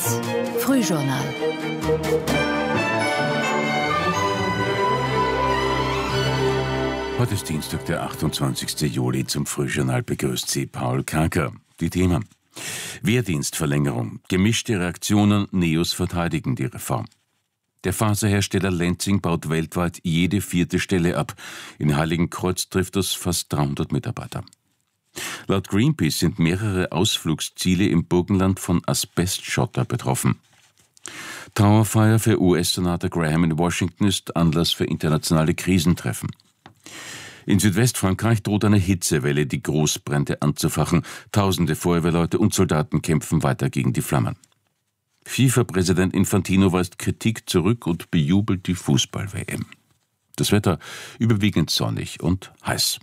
1 Frühjournal. Heute ist Dienstag, der 28. Juli. Zum Frühjournal begrüßt Sie Paul Kaker. Die Themen: Wehrdienstverlängerung, gemischte Reaktionen, Neos verteidigen die Reform. Der Faserhersteller Lenzing baut weltweit jede 4. Stelle ab. In Heiligenkreuz trifft das fast 300 Mitarbeiter. Laut Greenpeace sind mehrere Ausflugsziele im Burgenland von Asbestschotter betroffen. Trauerfeier für US-Senator Graham in Washington ist Anlass für internationale Krisentreffen. In Südwestfrankreich droht eine Hitzewelle, die Großbrände anzufachen. Tausende Feuerwehrleute und Soldaten kämpfen weiter gegen die Flammen. FIFA-Präsident Infantino weist Kritik zurück und bejubelt die Fußball-WM. Das Wetter überwiegend sonnig und heiß.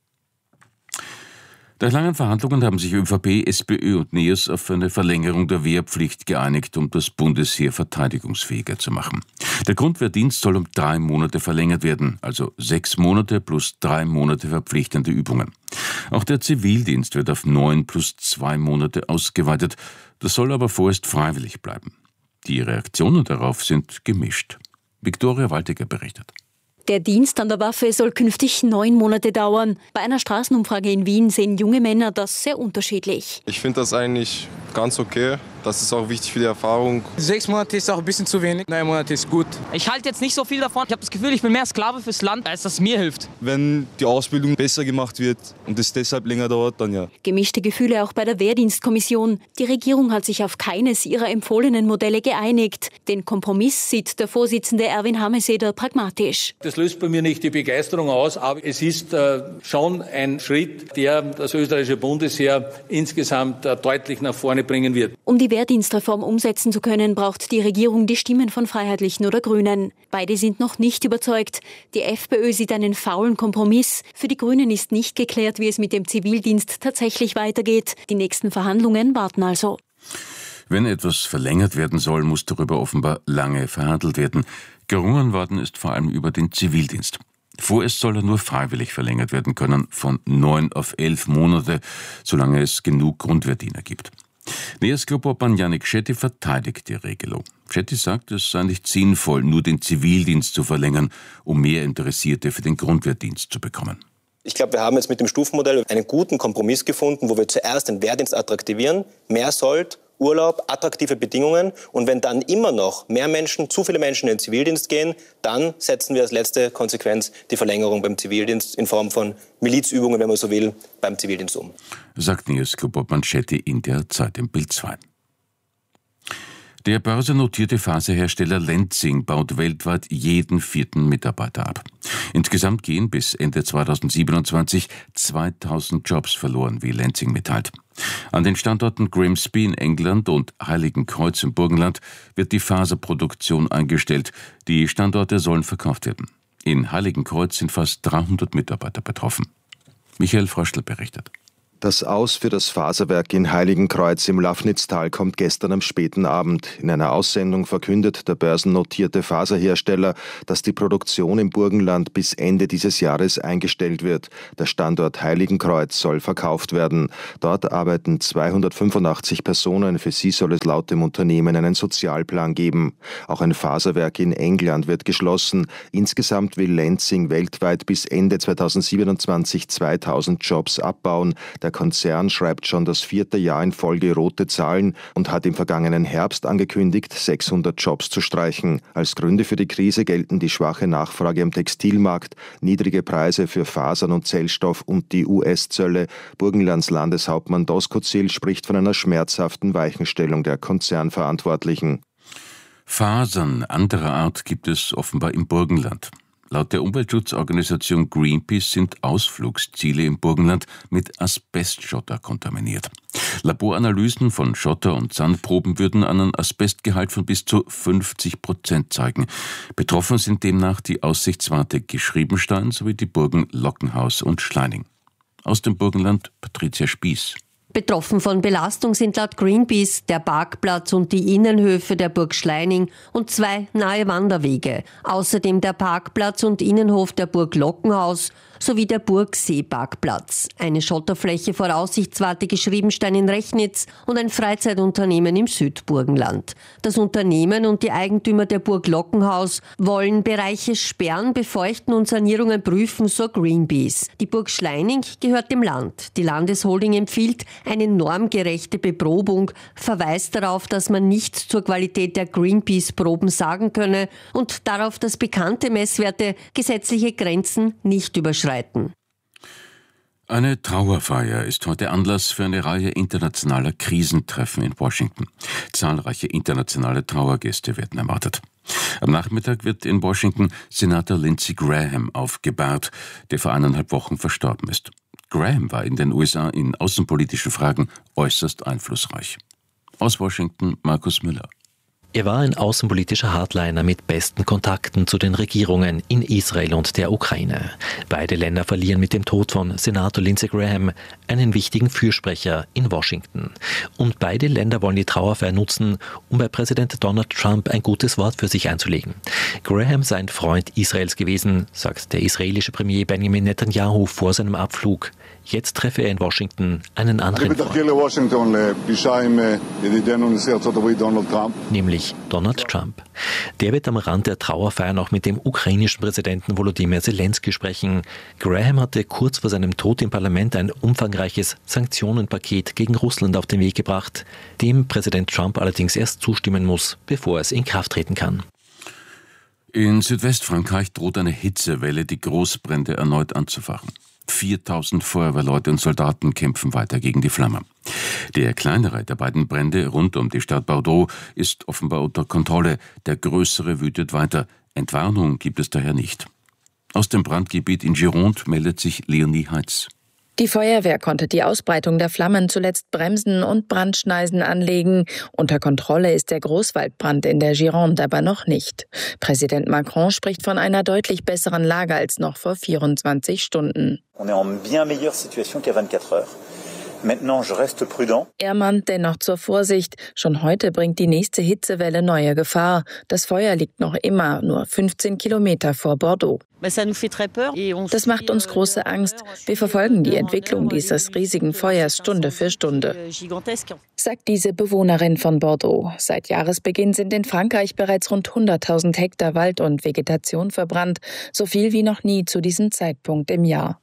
Nach langen Verhandlungen haben sich ÖVP, SPÖ und NEOS auf eine Verlängerung der Wehrpflicht geeinigt, um das Bundesheer verteidigungsfähiger zu machen. Der Grundwehrdienst soll um 3 Monate verlängert werden, also 6 Monate plus 3 Monate verpflichtende Übungen. Auch der Zivildienst wird auf 9 plus 2 Monate ausgeweitet. Das soll aber vorerst freiwillig bleiben. Die Reaktionen darauf sind gemischt. Viktoria Waltiger berichtet. Der Dienst an der Waffe soll künftig 9 Monate dauern. Bei einer Straßenumfrage in Wien sehen junge Männer das sehr unterschiedlich. Ich finde das eigentlich ganz okay. Das ist auch wichtig für die Erfahrung. 6 Monate ist auch ein bisschen zu wenig. 9 Monate ist gut. Ich halte jetzt nicht so viel davon. Ich habe das Gefühl, ich bin mehr Sklave fürs Land, als das mir hilft. Wenn die Ausbildung besser gemacht wird und es deshalb länger dauert, dann ja. Gemischte Gefühle auch bei der Wehrdienstkommission. Die Regierung hat sich auf keines ihrer empfohlenen Modelle geeinigt. Den Kompromiss sieht der Vorsitzende Erwin Hameseder pragmatisch. Das löst bei mir nicht die Begeisterung aus, aber es ist schon ein Schritt, der das österreichische Bundesheer insgesamt deutlich nach vorne bringen wird. Um die Wehrdienstreform umsetzen zu können, braucht die Regierung die Stimmen von Freiheitlichen oder Grünen. Beide sind noch nicht überzeugt. Die FPÖ sieht einen faulen Kompromiss. Für die Grünen ist nicht geklärt, wie es mit dem Zivildienst tatsächlich weitergeht. Die nächsten Verhandlungen warten also. Wenn etwas verlängert werden soll, muss darüber offenbar lange verhandelt werden. Gerungen worden ist vor allem über den Zivildienst. Vorerst soll er nur freiwillig verlängert werden können, von 9 auf 11 Monate, solange es genug Grundwehrdiener gibt. NEOS-Clubobmann Janik Shetty verteidigt die Regelung. Shetty sagt, es sei nicht sinnvoll, nur den Zivildienst zu verlängern, um mehr Interessierte für den Grundwehrdienst zu bekommen. Ich glaube, wir haben jetzt mit dem Stufenmodell einen guten Kompromiss gefunden, wo wir zuerst den Wehrdienst attraktivieren, mehr Sold, Urlaub, attraktive Bedingungen, und wenn dann immer noch zu viele Menschen in den Zivildienst gehen, dann setzen wir als letzte Konsequenz die Verlängerung beim Zivildienst in Form von Milizübungen, wenn man so will, beim Zivildienst um. Sagt NEOS-Clubobmann Shetty in der Zeit im Bild 2. Der börsennotierte Faserhersteller Lenzing baut weltweit jeden 4. Mitarbeiter ab. Insgesamt gehen bis Ende 2027 2000 Jobs verloren, wie Lenzing mitteilt. An den Standorten Grimsby in England und Heiligenkreuz im Burgenland wird die Faserproduktion eingestellt. Die Standorte sollen verkauft werden. In Heiligenkreuz sind fast 300 Mitarbeiter betroffen. Michael Fröschl berichtet. Das Aus für das Faserwerk in Heiligenkreuz im Lafnitztal kommt gestern am späten Abend. In einer Aussendung verkündet der börsennotierte Faserhersteller, dass die Produktion im Burgenland bis Ende dieses Jahres eingestellt wird. Der Standort Heiligenkreuz soll verkauft werden. Dort arbeiten 285 Personen. Für sie soll es laut dem Unternehmen einen Sozialplan geben. Auch ein Faserwerk in England wird geschlossen. Insgesamt will Lenzing weltweit bis Ende 2027 2000 Jobs abbauen. Der Konzern schreibt schon das 4. Jahr in Folge rote Zahlen und hat im vergangenen Herbst angekündigt, 600 Jobs zu streichen. Als Gründe für die Krise gelten die schwache Nachfrage am Textilmarkt, niedrige Preise für Fasern und Zellstoff und die US-Zölle. Burgenlands Landeshauptmann Doskozil spricht von einer schmerzhaften Weichenstellung der Konzernverantwortlichen. Fasern anderer Art gibt es offenbar im Burgenland. Laut der Umweltschutzorganisation Greenpeace sind Ausflugsziele im Burgenland mit Asbestschotter kontaminiert. Laboranalysen von Schotter- und Sandproben würden einen Asbestgehalt von bis zu 50% zeigen. Betroffen sind demnach die Aussichtswarte Geschriebenstein sowie die Burgen Lockenhaus und Schleining. Aus dem Burgenland Patricia Spieß. Betroffen von Belastung sind laut Greenpeace der Parkplatz und die Innenhöfe der Burg Schleining und 2 nahe Wanderwege. Außerdem der Parkplatz und Innenhof der Burg Lockenhaus sowie der Burgseeparkplatz, eine Schotterfläche vor Aussichtswarte Geschriebenstein in Rechnitz und ein Freizeitunternehmen im Südburgenland. Das Unternehmen und die Eigentümer der Burg Lockenhaus wollen Bereiche sperren, befeuchten und Sanierungen prüfen, so Greenpeace. Die Burg Schleining gehört dem Land. Die Landesholding empfiehlt eine normgerechte Beprobung, verweist darauf, dass man nichts zur Qualität der Greenpeace-Proben sagen könne und darauf, dass bekannte Messwerte gesetzliche Grenzen nicht überschreiten. Eine Trauerfeier ist heute Anlass für eine Reihe internationaler Krisentreffen in Washington. Zahlreiche internationale Trauergäste werden erwartet. Am Nachmittag wird in Washington Senator Lindsey Graham aufgebahrt, der vor 1,5 Wochen verstorben ist. Graham war in den USA in außenpolitischen Fragen äußerst einflussreich. Aus Washington Markus Müller. Er war ein außenpolitischer Hardliner mit besten Kontakten zu den Regierungen in Israel und der Ukraine. Beide Länder verlieren mit dem Tod von Senator Lindsey Graham einen wichtigen Fürsprecher in Washington. Und beide Länder wollen die Trauerfeier nutzen, um bei Präsident Donald Trump ein gutes Wort für sich einzulegen. Graham sei ein Freund Israels gewesen, sagt der israelische Premier Benjamin Netanyahu vor seinem Abflug. Jetzt treffe er in Washington einen anderen Freund, nämlich Donald Trump. Der wird am Rand der Trauerfeier noch mit dem ukrainischen Präsidenten Volodymyr Zelensky sprechen. Graham hatte kurz vor seinem Tod im Parlament ein umfangreiches Sanktionenpaket gegen Russland auf den Weg gebracht, dem Präsident Trump allerdings erst zustimmen muss, bevor es in Kraft treten kann. In Südwestfrankreich droht eine Hitzewelle, die Großbrände erneut anzufachen. 4000 Feuerwehrleute und Soldaten kämpfen weiter gegen die Flamme. Der kleinere der beiden Brände rund um die Stadt Bordeaux ist offenbar unter Kontrolle. Der größere wütet weiter. Entwarnung gibt es daher nicht. Aus dem Brandgebiet in Gironde meldet sich Leonie Heitz. Die Feuerwehr konnte die Ausbreitung der Flammen zuletzt bremsen und Brandschneisen anlegen. Unter Kontrolle ist der Großwaldbrand in der Gironde aber noch nicht. Präsident Macron spricht von einer deutlich besseren Lage als noch vor 24 Stunden. Er mahnt dennoch zur Vorsicht. Schon heute bringt die nächste Hitzewelle neue Gefahr. Das Feuer liegt noch immer nur 15 Kilometer vor Bordeaux. Das macht uns große Angst. Wir verfolgen die Entwicklung dieses riesigen Feuers Stunde für Stunde, sagt diese Bewohnerin von Bordeaux. Seit Jahresbeginn sind in Frankreich bereits rund 100.000 Hektar Wald und Vegetation verbrannt, so viel wie noch nie zu diesem Zeitpunkt im Jahr.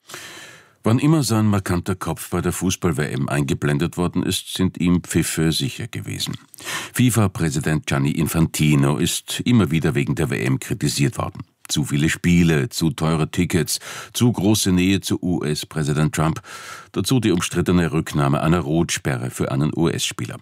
Wann immer sein markanter Kopf bei der Fußball-WM eingeblendet worden ist, sind ihm Pfiffe sicher gewesen. FIFA-Präsident Gianni Infantino ist immer wieder wegen der WM kritisiert worden. Zu viele Spiele, zu teure Tickets, zu große Nähe zu US-Präsident Trump. Dazu die umstrittene Rücknahme einer Rotsperre für einen US-Spieler.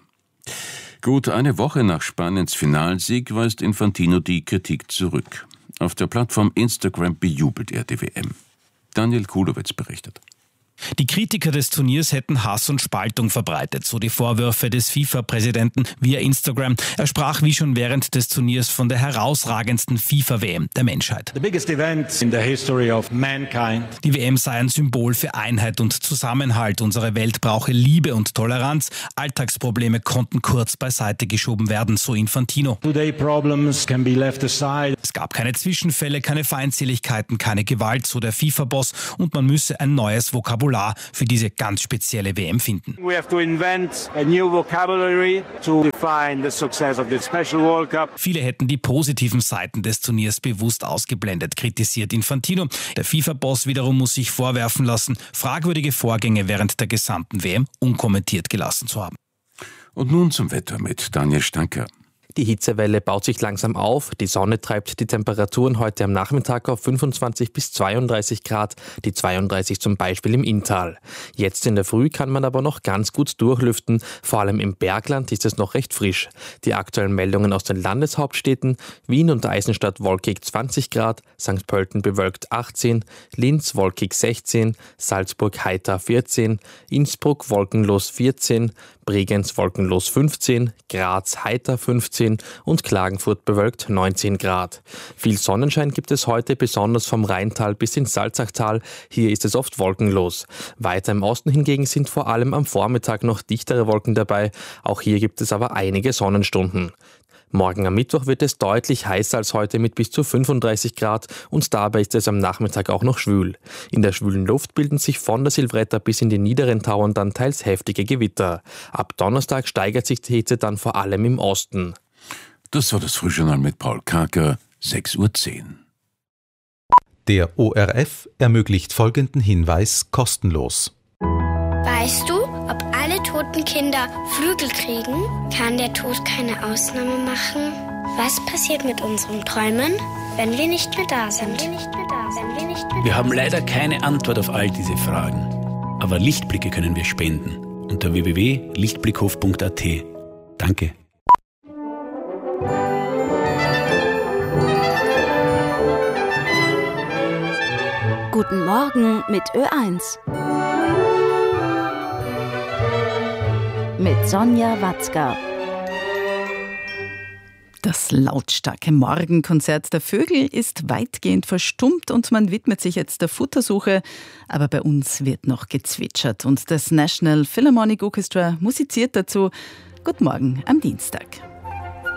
Gut eine Woche nach Spaniens Finalsieg weist Infantino die Kritik zurück. Auf der Plattform Instagram bejubelt er die WM. Daniel Kulowitz berichtet. Die Kritiker des Turniers hätten Hass und Spaltung verbreitet, so die Vorwürfe des FIFA-Präsidenten via Instagram. Er sprach wie schon während des Turniers von der herausragendsten FIFA-WM der Menschheit. The biggest event in the history of mankind. Die WM sei ein Symbol für Einheit und Zusammenhalt. Unsere Welt brauche Liebe und Toleranz. Alltagsprobleme konnten kurz beiseite geschoben werden, so Infantino. Today problems can be left aside. Es gab keine Zwischenfälle, keine Feindseligkeiten, keine Gewalt, so der FIFA-Boss. Und man müsse ein neues Vokabular für diese ganz spezielle WM finden. We have to invent a new vocabulary to define the success of this special World Cup. Viele hätten die positiven Seiten des Turniers bewusst ausgeblendet, kritisiert Infantino. Der FIFA-Boss wiederum muss sich vorwerfen lassen, fragwürdige Vorgänge während der gesamten WM unkommentiert gelassen zu haben. Und nun zum Wetter mit Daniel Stanker. Die Hitzewelle baut sich langsam auf. Die Sonne treibt die Temperaturen heute am Nachmittag auf 25 bis 32 Grad, die 32 zum Beispiel im Inntal. Jetzt in der Früh kann man aber noch ganz gut durchlüften. Vor allem im Bergland ist es noch recht frisch. Die aktuellen Meldungen aus den Landeshauptstädten: Wien und Eisenstadt wolkig 20 Grad, St. Pölten bewölkt 18, Linz wolkig 16, Salzburg heiter 14, Innsbruck wolkenlos 14, Bregenz wolkenlos 15, Graz heiter 15 und Klagenfurt bewölkt 19 Grad. Viel Sonnenschein gibt es heute, besonders vom Rheintal bis ins Salzachtal. Hier ist es oft wolkenlos. Weiter im Osten hingegen sind vor allem am Vormittag noch dichtere Wolken dabei. Auch hier gibt es aber einige Sonnenstunden. Morgen am Mittwoch wird es deutlich heißer als heute mit bis zu 35 Grad und dabei ist es am Nachmittag auch noch schwül. In der schwülen Luft bilden sich von der Silvretta bis in die niederen Tauern dann teils heftige Gewitter. Ab Donnerstag steigert sich die Hitze dann vor allem im Osten. Das war das Frühjournal mit Paul Kaker, 6:10 Uhr. Der ORF ermöglicht folgenden Hinweis kostenlos. Weißt du, ob alle toten Kinder Flügel kriegen? Kann der Tod keine Ausnahme machen? Was passiert mit unseren Träumen, wenn wir nicht mehr da sind? Wir haben leider keine Antwort auf all diese Fragen. Aber Lichtblicke können wir spenden. Unter www.lichtblickhof.at. Danke. Guten Morgen mit Ö1. Mit Sonja Watzka. Das lautstarke Morgenkonzert der Vögel ist weitgehend verstummt und man widmet sich jetzt der Futtersuche. Aber bei uns wird noch gezwitschert und das National Philharmonic Orchestra musiziert dazu. Guten Morgen am Dienstag.